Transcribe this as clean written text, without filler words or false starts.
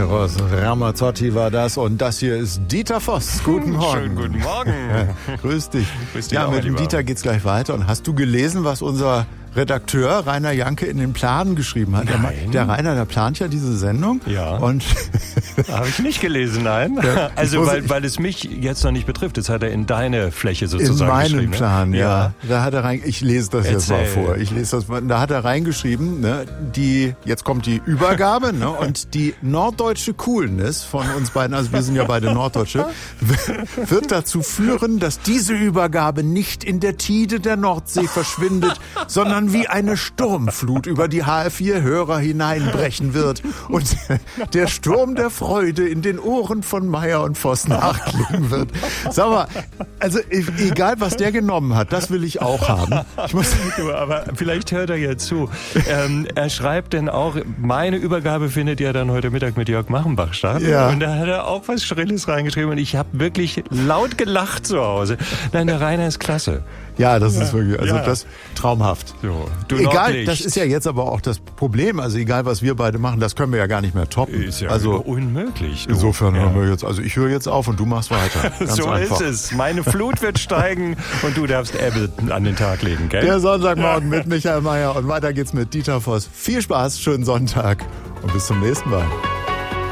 Eros Ramazzotti war das und das hier ist Dieter Voss. Guten Morgen. Schönen guten Morgen. Grüß dich. Grüß dich ja, auch, mit dem lieber. Dieter geht's gleich weiter. Und hast du gelesen, was unser Redakteur Rainer Janke in den Plan geschrieben hat? Nein. Der Rainer, der plant ja diese Sendung. Ja. Und Habe ich nicht gelesen, nein. Ja, Also, ich weil es mich jetzt noch nicht betrifft. Das hat er in deine Fläche in sozusagen meinen geschrieben. Plan, ne? ja. Da hat er ich lese das jetzt mal Erzähl. vor. Da hat er reingeschrieben, ne, jetzt kommt die Übergabe, ne, und die norddeutsche Coolness von uns beiden, also wir sind ja beide Norddeutsche, wird dazu führen, dass diese Übergabe nicht in der Tide der Nordsee verschwindet, sondern wie eine Sturmflut über die HR4-Hörer hineinbrechen wird und der Sturm der Freude in den Ohren von Meier und Voss nachklingen wird. Sag mal, also egal was der genommen hat, das will ich auch haben. Du, aber vielleicht hört er ja zu. Er schreibt denn auch, meine Übergabe findet ja dann heute Mittag mit Jörg Machenbach statt. Ja. Und da hat er auch was Schrilles reingeschrieben und ich habe wirklich laut gelacht zu Hause. Nein, der Rainer ist klasse. Ja, das ist wirklich, also Ja. das traumhaft. So, du Egal, Nordlicht. das ist ja jetzt aber auch das Problem. Also egal, was wir beide machen, das können wir ja gar nicht mehr toppen. Ist ja also unmöglich. Du. insofern Ja. hören wir jetzt, also ich höre jetzt auf und du machst weiter. Ganz So einfach. ist es. Meine Flut wird steigen und du darfst Ebbe an den Tag legen, gell? Der Sonntagmorgen mit Michael Meier und weiter geht's mit Dieter Voss. Viel Spaß, schönen Sonntag und bis zum nächsten Mal.